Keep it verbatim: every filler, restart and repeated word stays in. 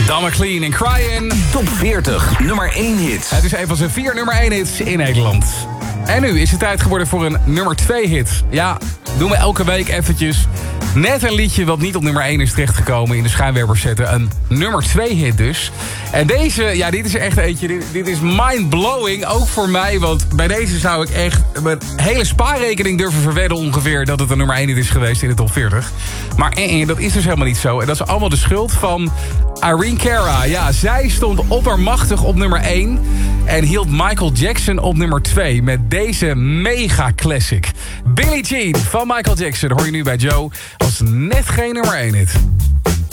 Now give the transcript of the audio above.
Don McLean en Crying. Top veertig, nummer één hit. Het is een van zijn vier nummer één hits in Nederland. En nu is het tijd geworden voor een nummer twee hit. Ja, doen we elke week eventjes. Net een liedje wat niet op nummer één is terechtgekomen in de schijnwerpers zetten. Een nummer twee hit dus. En deze, ja, dit is echt eentje. Dit, dit is mind-blowing, ook voor mij. Want bij deze zou ik echt mijn hele spaarrekening durven verwedden ongeveer dat het een nummer één hit is geweest in de top veertig. Maar eh, eh, dat is dus helemaal niet zo. En dat is allemaal de schuld van Irene Cara. Ja, zij stond oppermachtig op nummer één. En hield Michael Jackson op nummer twee met deze mega classic. Billie Jean van Michael Jackson hoor je nu bij Joe als net geen nummer één hit.